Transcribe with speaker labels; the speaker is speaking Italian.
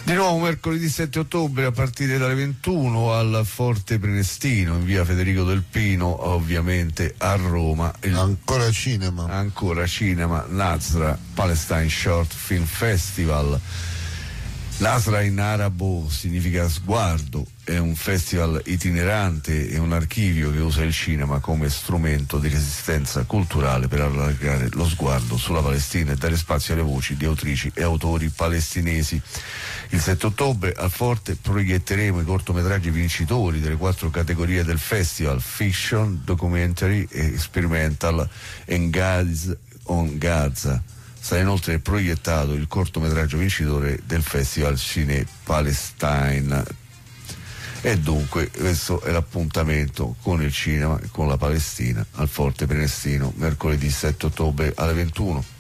Speaker 1: Di nuovo mercoledì 7 ottobre a partire dalle 21 al Forte Prenestino in via Federico del Pino, ovviamente a Roma.
Speaker 2: Ancora cinema, Nazra Palestine Short Film Festival. Nazra in arabo significa sguardo, è un festival itinerante e un archivio che usa il cinema come strumento di resistenza culturale per allargare lo sguardo sulla Palestina e dare spazio alle voci di autrici e autori palestinesi. Il 7 ottobre al Forte proietteremo i cortometraggi vincitori delle 4 categorie del festival: Fiction, Documentary, Experimental and Gaze on Gaza. Sarà inoltre proiettato il cortometraggio vincitore del Festival Cine Palestine. E dunque questo è l'appuntamento con il cinema e con la Palestina al Forte Prenestino mercoledì 7 ottobre alle 21.